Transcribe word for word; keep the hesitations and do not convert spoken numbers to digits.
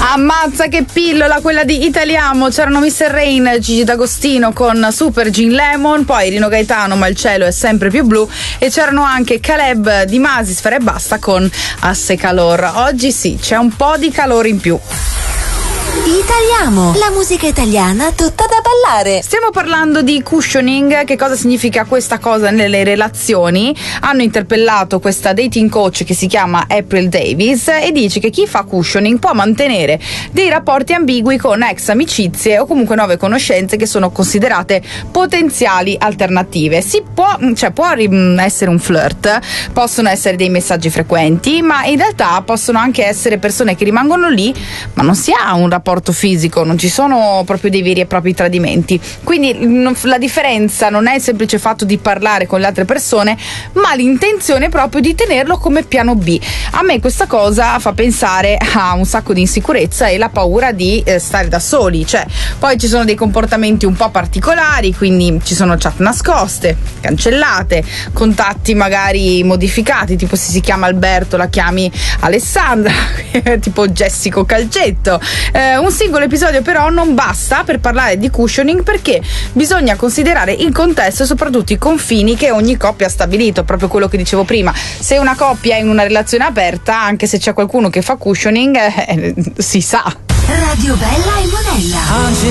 Ammazza che pillola quella di Italiamo. C'erano mister Rain, Gigi D'Agostino con Super Gin Lemon, poi Rino Gaetano, Ma il cielo è sempre più blu, e c'erano anche Caleb Di Masi, Sfera e Basta con Asse Calor. Oggi sì, c'è un po' di calore in più. Italiamo, la musica italiana tutta da ballare. Stiamo parlando di cushioning. Che cosa significa questa cosa nelle relazioni? Hanno interpellato questa dating coach che si chiama April Davis e dice che chi fa cushioning può mantenere dei rapporti ambigui con ex amicizie o comunque nuove conoscenze che sono considerate potenziali alternative. Si può, cioè può essere un flirt, possono essere dei messaggi frequenti, ma in realtà possono anche essere persone che rimangono lì, ma non si ha un rapporto fisico, non ci sono proprio dei veri e propri tradimenti. Quindi non, la differenza non è il semplice fatto di parlare con le altre persone, ma l'intenzione proprio di tenerlo come piano B. A me questa cosa fa pensare a un sacco di insicurezza e la paura di eh, stare da soli. Cioè, poi ci sono dei comportamenti un po' particolari, quindi ci sono chat nascoste, cancellate, contatti magari modificati, tipo se si chiama Alberto la chiami Alessandra, tipo Jessico Calcetto. Eh, un singolo episodio però non basta per parlare di cushioning, perché bisogna considerare il contesto e soprattutto i confini che ogni coppia ha stabilito, proprio quello che dicevo prima. Se una coppia è in una relazione aperta, anche se c'è qualcuno che fa cushioning, eh, si sa. Radio Bella e Monella. Oggi